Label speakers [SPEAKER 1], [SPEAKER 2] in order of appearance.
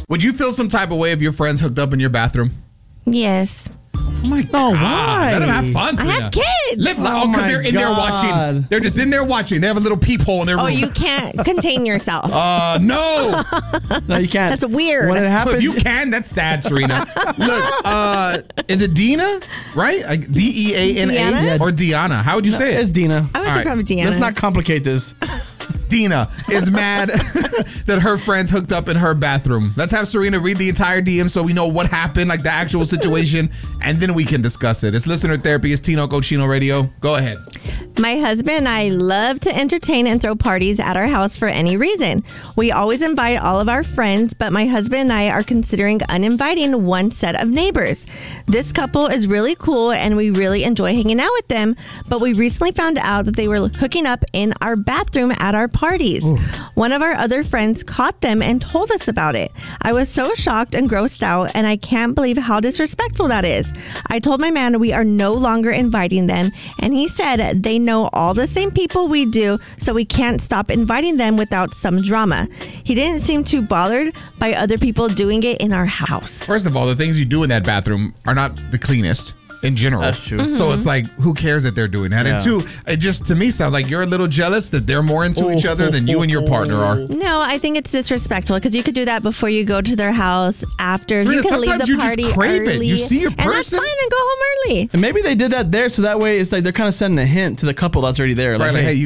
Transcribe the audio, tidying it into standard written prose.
[SPEAKER 1] Would you feel some type of way if your friends hooked up in your bathroom?
[SPEAKER 2] Yes.
[SPEAKER 1] Oh my God.
[SPEAKER 3] Why?
[SPEAKER 1] Let them have fun, Serena.
[SPEAKER 2] I have kids.
[SPEAKER 1] Because they're in there watching. They're just in there watching. They have a little peephole in their room.
[SPEAKER 2] Oh, you can't contain yourself.
[SPEAKER 1] No.
[SPEAKER 3] No, you can't.
[SPEAKER 2] That's weird.
[SPEAKER 3] When it happens,
[SPEAKER 1] If you can, that's sad, Serena. Look, is it Dina? Right? Like Deana?
[SPEAKER 2] Deanna?
[SPEAKER 1] Or Deanna? How would you say it?
[SPEAKER 3] It's Dina.
[SPEAKER 2] I would say probably Deanna.
[SPEAKER 3] Let's not complicate this.
[SPEAKER 1] Dina is mad that her friends hooked up in her bathroom. Let's have Serena read the entire DM so we know what happened, like the actual situation, and then we can discuss it. It's Listener Therapy. It's Tino Cochino Radio. Go ahead.
[SPEAKER 2] My husband and I love to entertain and throw parties at our house for any reason. We always invite all of our friends, but my husband and I are considering uninviting one set of neighbors. This couple is really cool and we really enjoy hanging out with them, but we recently found out that they were hooking up in our bathroom at our parties. Ooh. One of our other friends caught them and told us about it. I was so shocked and grossed out, and I can't believe how disrespectful that is. I told my man we are no longer inviting them, and he said they know all the same people we do, so we can't stop inviting them without some drama. He didn't seem too bothered by other people doing it in our house.
[SPEAKER 1] First of all, the things you do in that bathroom are not the cleanest in general.
[SPEAKER 3] That's true.
[SPEAKER 2] Mm-hmm.
[SPEAKER 1] So it's like, who cares that they're doing that?
[SPEAKER 3] Yeah.
[SPEAKER 1] And two, it just to me sounds like you're a little jealous that they're more into each other than you and your partner are.
[SPEAKER 2] No, I think it's disrespectful because you could do that before you go to their house, after.
[SPEAKER 1] Serena,
[SPEAKER 2] you can leave
[SPEAKER 1] sometimes
[SPEAKER 2] the
[SPEAKER 1] you
[SPEAKER 2] party
[SPEAKER 1] just crave
[SPEAKER 2] early,
[SPEAKER 1] it. You see your
[SPEAKER 2] and that's
[SPEAKER 1] person.
[SPEAKER 2] fine, and go home early.
[SPEAKER 3] And maybe they did that there, so that way it's like they're kind of sending a hint to the couple that's already there.
[SPEAKER 1] Right, like, hey, you